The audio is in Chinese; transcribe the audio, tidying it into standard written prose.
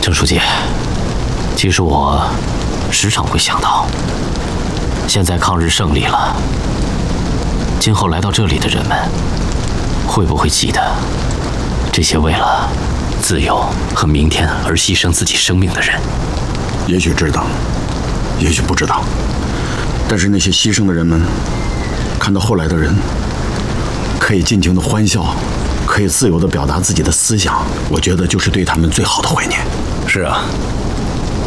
郑书记，其实我时常会想到，现在抗日胜利了，今后来到这里的人们，会不会记得这些为了自由和明天而牺牲自己生命的人？ 也许知道，也许不知道，但是那些牺牲的人们，看到后来的人可以尽情的欢笑，可以自由的表达自己的思想，我觉得就是对他们最好的怀念。 是啊，